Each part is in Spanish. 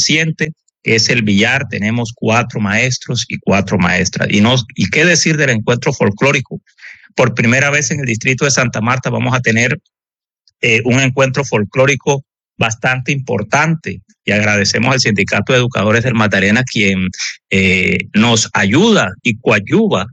reciente, que es el billar. Tenemos 4 maestros y 4 maestras. ¿Y qué decir del encuentro folclórico? Por primera vez en el distrito de Santa Marta vamos a tener un encuentro folclórico bastante importante, y agradecemos al Sindicato de Educadores del Magdalena, quien nos ayuda y coadyuva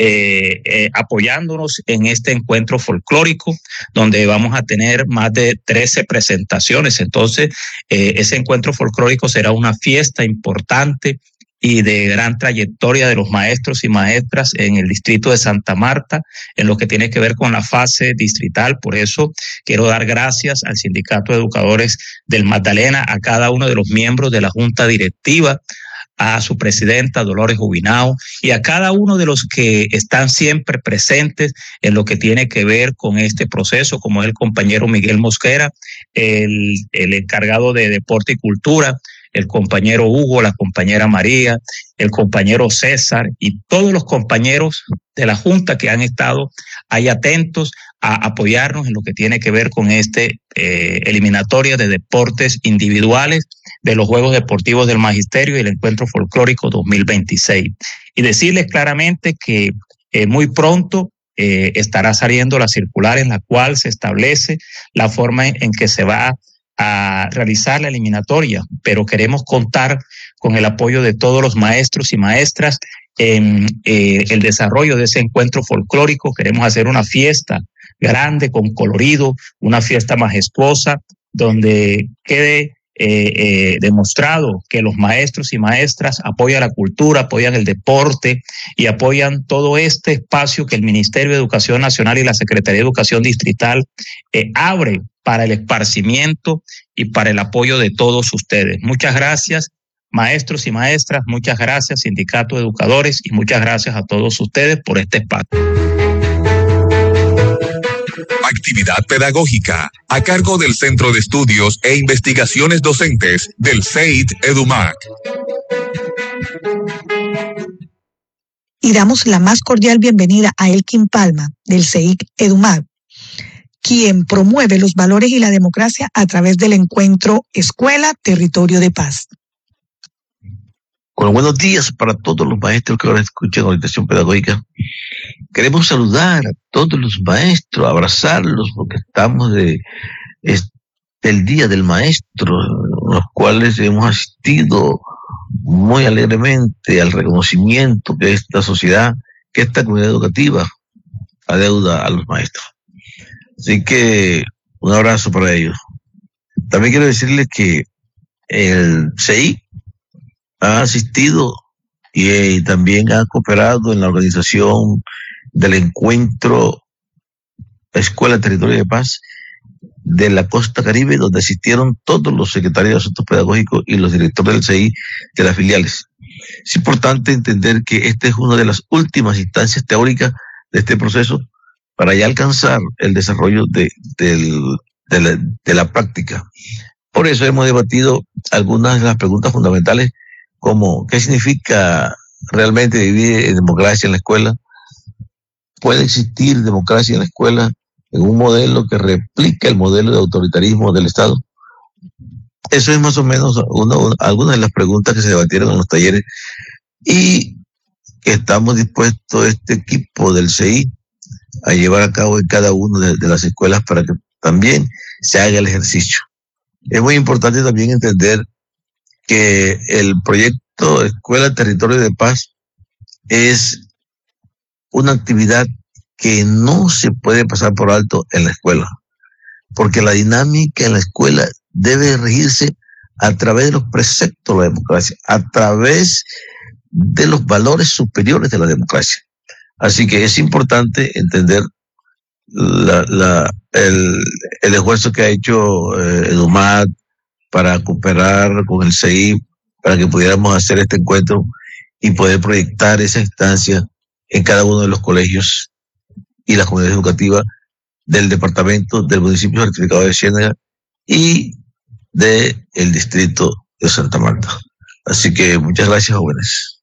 apoyándonos en este encuentro folclórico, donde vamos a tener más de 13 presentaciones. Entonces, ese encuentro folclórico será una fiesta importante y de gran trayectoria de los maestros y maestras en el distrito de Santa Marta, en lo que tiene que ver con la fase distrital. Por eso quiero dar gracias al Sindicato de Educadores del Magdalena, a cada uno de los miembros de la Junta Directiva, a su presidenta Dolores Jubinao, y a cada uno de los que están siempre presentes en lo que tiene que ver con este proceso, como es el compañero Miguel Mosquera, el encargado de Deporte y Cultura, el compañero Hugo, la compañera María, el compañero César y todos los compañeros de la Junta que han estado ahí atentos a apoyarnos en lo que tiene que ver con eliminatoria de deportes individuales de los Juegos Deportivos del Magisterio y el Encuentro Folclórico 2026. Y decirles claramente que muy pronto estará saliendo la circular en la cual se establece la forma en que se va a realizar la eliminatoria, pero queremos contar con el apoyo de todos los maestros y maestras en el desarrollo de ese encuentro folclórico. Queremos hacer una fiesta grande, con colorido, una fiesta majestuosa, donde quede demostrado que los maestros y maestras apoyan la cultura, apoyan el deporte y apoyan todo este espacio que el Ministerio de Educación Nacional y la Secretaría de Educación Distrital abre para el esparcimiento y para el apoyo de todos ustedes. Muchas gracias, maestros y maestras, muchas gracias, Sindicato de Educadores, y muchas gracias a todos ustedes por este espacio. Actividad pedagógica a cargo del Centro de Estudios e Investigaciones Docentes del CEIT EduMac. Y damos la más cordial bienvenida a Elkin Palma, del CEIT EduMac, quien promueve los valores y la democracia a través del encuentro Escuela Territorio de Paz. Bueno, buenos días para todos los maestros que ahora escuchan orientación pedagógica. Queremos saludar a todos los maestros, abrazarlos, porque estamos del Día del Maestro, los cuales hemos asistido muy alegremente al reconocimiento que esta sociedad, que esta comunidad educativa adeuda a los maestros. Así que un abrazo para ellos. También quiero decirles que el CEI ha asistido y también ha cooperado en la organización del encuentro Escuela Territorio de Paz de la Costa Caribe, donde asistieron todos los secretarios de Asuntos Pedagógicos y los directores del CEI de las filiales. Es importante entender que esta es una de las últimas instancias teóricas de este proceso para ya alcanzar el desarrollo de la práctica. Por eso hemos debatido algunas de las preguntas fundamentales, como ¿qué significa realmente vivir en democracia en la escuela? ¿Puede existir democracia en la escuela en un modelo que replica el modelo de autoritarismo del Estado? Eso es más o menos algunas de las preguntas que se debatieron en los talleres, y que estamos dispuestos, este equipo del CEI, a llevar a cabo en cada una de las escuelas para que también se haga el ejercicio. Es muy importante también entender que el proyecto Escuela Territorio de Paz es una actividad que no se puede pasar por alto en la escuela, porque la dinámica en la escuela debe regirse a través de los preceptos de la democracia, a través de los valores superiores de la democracia. Así que es importante entender el esfuerzo que ha hecho EduMac para cooperar con el CEI, para que pudiéramos hacer este encuentro y poder proyectar esa instancia en cada uno de los colegios y las comunidades educativas del departamento, del municipio certificado de Ciénaga y del distrito de Santa Marta. Así que muchas gracias, jóvenes.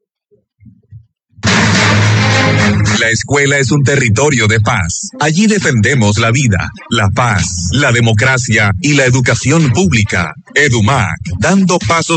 La escuela es un territorio de paz. Allí defendemos la vida, la paz, la democracia y la educación pública. EduMac, dando pasos